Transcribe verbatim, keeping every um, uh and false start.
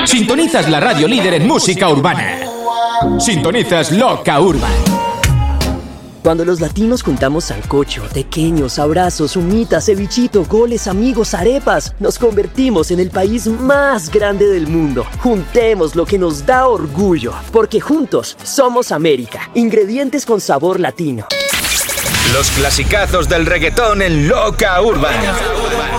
Sintonizas la radio líder en música urbana. Sintonizas Loca Urban. Cuando los latinos juntamos sancocho, tequeños, abrazos, humitas, cevichito, goles, amigos, arepas, nos convertimos en el país más grande del mundo. Juntemos lo que nos da orgullo, porque juntos somos América. Ingredientes con sabor latino. Los clasicazos del reggaetón en Loca Urban.